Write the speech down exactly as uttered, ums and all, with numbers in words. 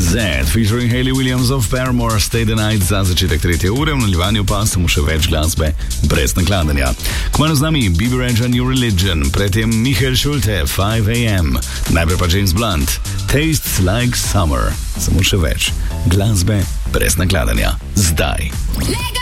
Z, featuring Hayley Williams of Paramore, Stay the Night za začetek tretje ure, v nadaljevanju pa samo še več glasbe brez nakladanja. Kmalu z nami B B Rexha New Religion, predtem Michael Schulte, five a m, najprej pa James Blunt, Tastes Like Summer, samo še več glasbe brez nakladanja. Zdaj.